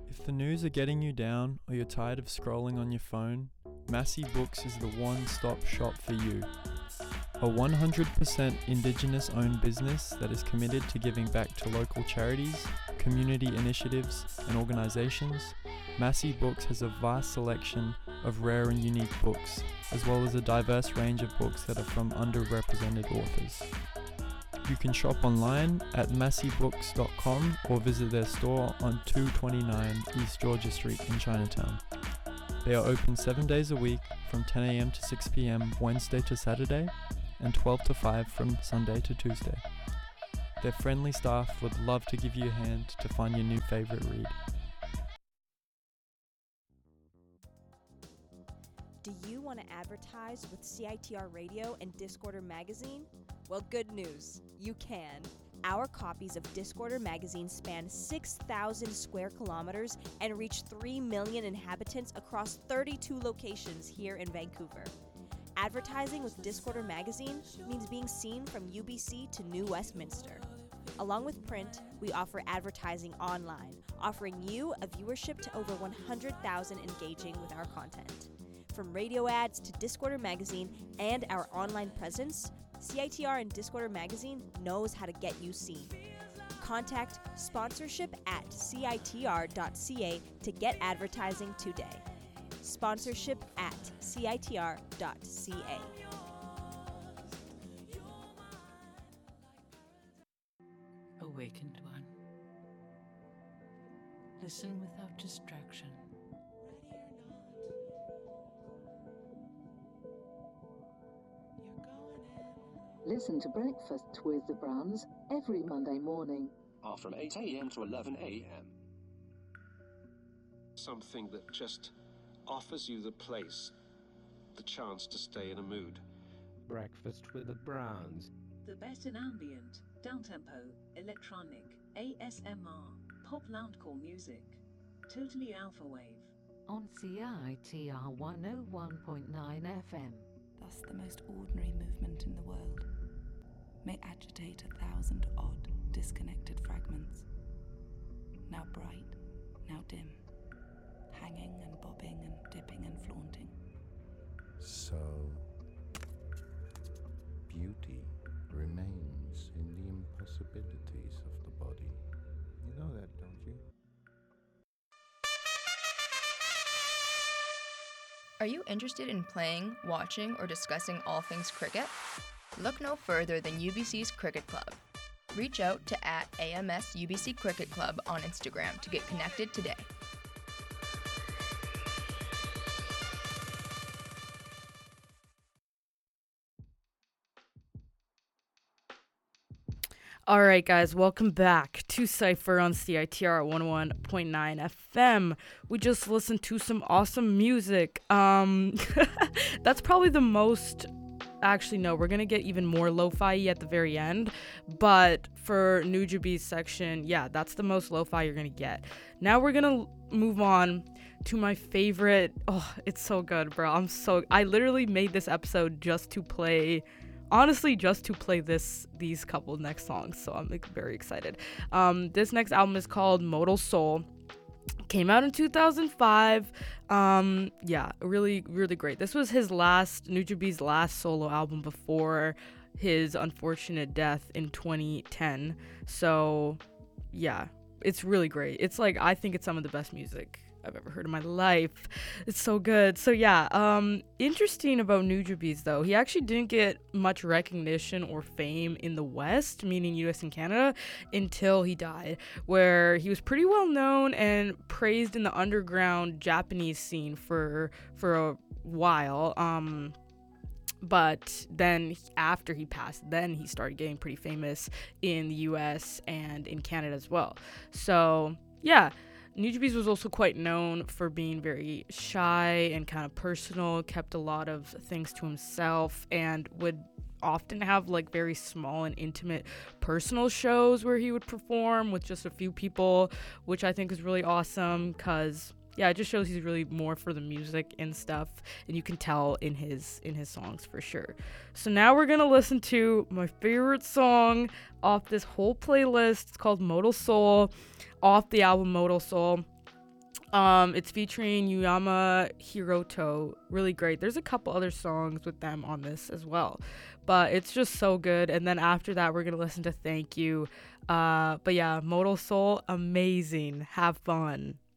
If the news are getting you down or you're tired of scrolling on your phone, Massey Books is the one-stop shop for you. A 100% Indigenous-owned business that is committed to giving back to local charities, community initiatives, and organizations, Massey Books has a vast selection of rare and unique books, as well as a diverse range of books that are from underrepresented authors. You can shop online at masseybooks.com or visit their store on 229 East Georgia Street in Chinatown. They are open 7 days a week from 10 a.m. to 6 p.m. Wednesday to Saturday and 12 to 5 from Sunday to Tuesday. Their friendly staff would love to give you a hand to find your new favorite read. Do you want to advertise with CITR Radio and Discorder Magazine? Well, good news, you can. Our copies of Discorder Magazine span 6,000 square kilometers and reach 3 million inhabitants across 32 locations here in Vancouver. Advertising with Discorder Magazine means being seen from UBC to New Westminster. Along with print, we offer advertising online, offering you a viewership to over 100,000 engaging with our content. From radio ads to Discorder Magazine and our online presence, CITR and Discorder Magazine knows how to get you seen. Contact sponsorship at citr.ca to get advertising today. Sponsorship at citr.ca. Awakened one. Listen without distraction. Listen to Breakfast with the Browns every Monday morning. Are from 8 a.m. to 11 a.m. Something that just offers you the place, the chance to stay in a mood. Breakfast with the Browns. The best in ambient, downtempo, electronic, ASMR, pop loungecore music. Totally alpha wave. On CITR 101.9 FM. Thus the most ordinary movement in the world may agitate 1,000 odd, disconnected fragments, now bright, now dim, hanging and bobbing and dipping and flaunting. So, beauty remains in the impossibilities of the body. You know that, don't you? Are you interested in playing, watching, or discussing all things cricket? Look no further than UBC's Cricket Club. Reach out to @AMS UBC Cricket Club on Instagram to get connected today. All right, guys, welcome back to Cypher on CITR 101.9 FM. We just listened to some awesome music. That's probably the most... Actually, no, we're going to get even more lo-fi at the very end. But for Nujabee's section, yeah, that's the most lo-fi you're going to get. Now we're going to move on to my favorite... Oh, it's so good, bro. I literally made this episode just to play... Honestly, just to play these couple next songs, so I'm very excited. This next album is called Modal Soul. Came out in 2005. Yeah, really, really great. This was Nujabee's last solo album before his unfortunate death in 2010. So, yeah, it's really great. It's like, I think it's some of the best music I've ever heard in my life. It's so good. So yeah, interesting about Nujabee's though, he actually didn't get much recognition or fame in the West, meaning US and Canada, until he died, where he was pretty well known and praised in the underground Japanese scene for a while. But then after he passed, then he started getting pretty famous in the US and in Canada as well. So yeah, Nujabee's was also quite known for being very shy and kind of personal, kept a lot of things to himself, and would often have like very small and intimate personal shows where he would perform with just a few people, which I think is really awesome because yeah, it just shows he's really more for the music and stuff, and you can tell in his songs for sure. So now we're gonna listen to my favorite song off this whole playlist. It's called Modal Soul, off the album Modal Soul. It's featuring Yuyama Hiroto. Really great. There's a couple other songs with them on this as well, but it's just so good. And then after that, we're gonna listen to Thank You. But yeah, Modal Soul, amazing. Have fun.